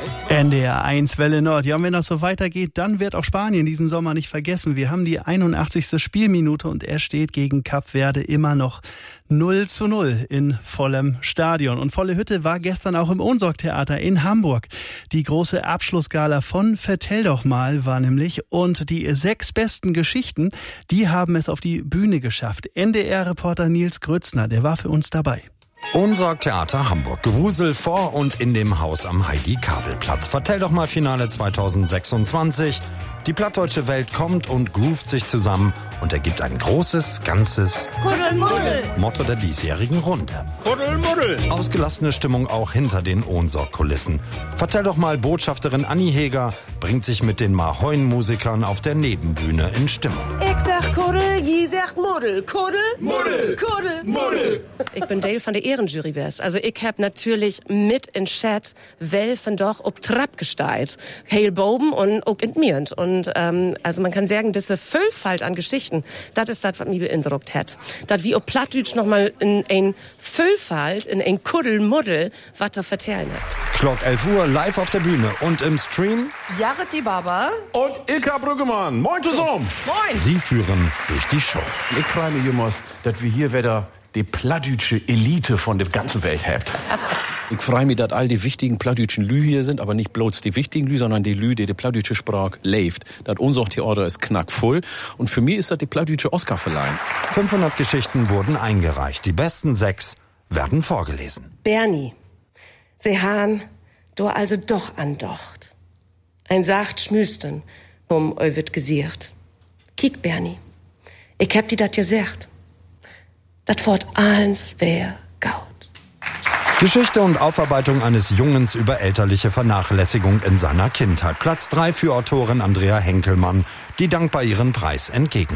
NDR 1 Welle Nord. Ja, und wenn das so weitergeht, dann wird auch Spanien diesen Sommer nicht vergessen. Wir haben die 81. Spielminute und er steht gegen Kap Verde immer noch 0:0 in vollem Stadion. Und volle Hütte war gestern auch im Ohnsorg-Theater in Hamburg. Die große Abschlussgala von Vertell doch mal war nämlich. Und die 6 besten Geschichten, die haben es auf die Bühne geschafft. NDR-Reporter Nils Grützner, der war für uns dabei. Ohnsorg-Theater Hamburg. Gewusel vor und in dem Haus am Heidi-Kabel-Platz. Vertell doch mal Finale 2026. Die plattdeutsche Welt kommt und groovt sich zusammen und ergibt ein großes, ganzes Kuddelmuddel. Motto der diesjährigen Runde. Kuddelmuddel. Ausgelassene Stimmung auch hinter den Ohnsorg-Kulissen. Vertell doch mal Botschafterin Anni Heger bringt sich mit den Mahoin-Musikern auf der Nebenbühne in Stimmung. Ich sag Kuddel, je sagt Muddel. Kuddel, Muddel. Kuddel, Muddel. Ich bin Dale von der Ehrenjury wär's. Also ich hab natürlich mit in Chat Welfen doch ob Trapp gesteit. Heil Boben und auch entmirend. Und also man kann sagen, diese Vielfalt an Geschichten, das ist das, was mich beeindruckt hat. Das wie ob Plattdeutsch nochmal in ein Vielfalt, in ein Kuddelmuddel, was da vertellen hat. Clock 11 Uhr live auf der Bühne und im Stream Jared die Baba und Ilka Brüggemann. Moin zusammen. Moin. Sie führen durch die Show. Ich freue mich, Jungs, dass wir hier wieder die plattdeutsche Elite von der ganzen Welt habt. Ich freue mich, dass all die wichtigen plattdeutschen Lü hier sind, aber nicht bloß die wichtigen Lü, sondern die Lü, die plattdeutsche Sprache lebt. Das Ohnsorg-Theater ist knackvoll und für mich ist das die plattdeutsche Oscarverleihung. 500 Geschichten wurden eingereicht. Die besten 6 werden vorgelesen. Bernie, sie han do also doch andocht. Ein sacht Schmüsten, wird gesiert. Kiek, Bernie, ich hab die dat gesagt. Das Wort eins wär gaut. Geschichte und Aufarbeitung eines Jungens über elterliche Vernachlässigung in seiner Kindheit. Platz 3 für Autorin Andrea Henkelmann, die dankbar ihren Preis entgegen.